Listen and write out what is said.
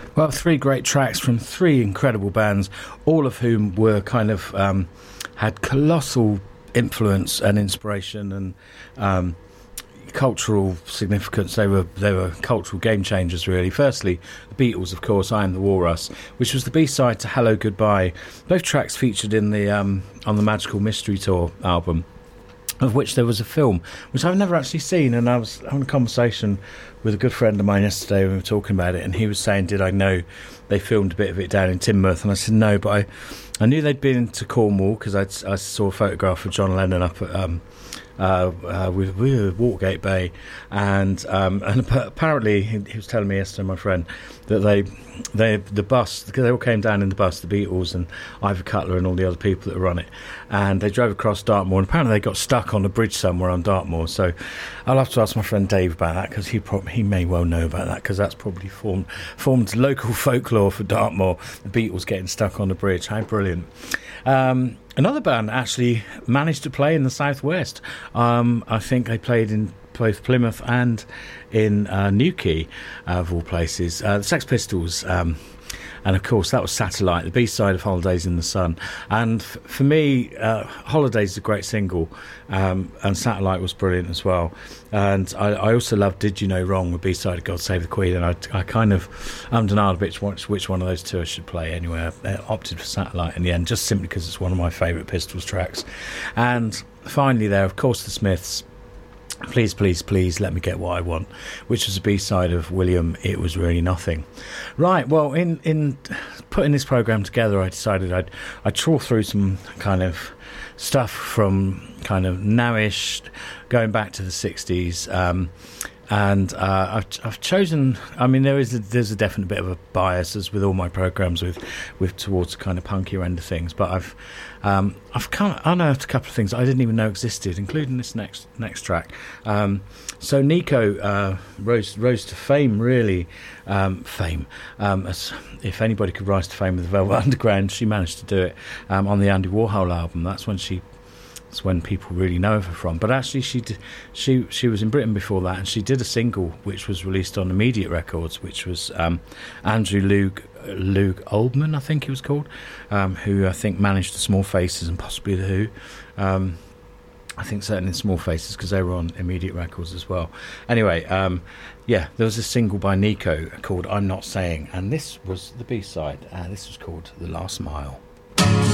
Well, three great tracks from three incredible bands, all of whom were kind of had colossal influence and inspiration and cultural significance. They were cultural game changers, really. Firstly, the Beatles, of course, I Am the Walrus, which was the B-side to Hello Goodbye. Both tracks featured in the on the Magical Mystery Tour album, of which there was a film, which I've never actually seen, and I was having a conversation with a good friend of mine yesterday when we were talking about it, and he was saying, did I know they filmed a bit of it down in Teignmouth? And I said no, but I knew they'd been to Cornwall, because I saw a photograph of John Lennon up at with Watergate Bay, and apparently he was telling me yesterday, my friend, that the bus, because they all came down in the bus, the Beatles and Ivor Cutler and all the other people that were on it, and they drove across Dartmoor, and apparently they got stuck on a bridge somewhere on Dartmoor. So I'll have to ask my friend Dave about that, because he may well know about that, because that's probably formed local folklore for Dartmoor, the Beatles getting stuck on a bridge. How brilliant. Another band actually managed to play in the Southwest. I think they played in both Plymouth and in Newquay, of all places. The Sex Pistols, and of course that was Satellite, the B-side of Holidays in the Sun. And for me, Holidays is a great single, and Satellite was brilliant as well. And I also loved Did You Know Wrong, the B-side of God Save the Queen, and I kind of denied a bit which one of those two I should play anyway. I opted for Satellite in the end, just simply because it's one of my favourite Pistols tracks. And finally there, of course, the Smiths, Please, Please, Please Let Me Get What I Want, which was a B-side of William, It Was Really Nothing. Right, well, in putting this programme together, I decided I'd trawl through some kind of stuff from kind of nowish, going back to the 60s, and I've chosen. I mean, there's a definite bit of a bias, as with all my programs, with towards kind of punkier end of things. But I've kind of unearthed a couple of things I didn't even know existed, including this next track. So Nico rose to fame, really. As if anybody could rise to fame with the Velvet Underground, she managed to do it on the Andy Warhol album. That's when people really know of her from. But actually she was in Britain before that, and she did a single which was released on Immediate Records, which was Andrew Loog Oldham, I think he was called, who I think managed the Small Faces and possibly the Who. I think certainly the Small Faces, because they were on Immediate Records as well. Anyway, there was a single by Nico called I'm Not Saying, and this was the B-side. This was called The Last Mile.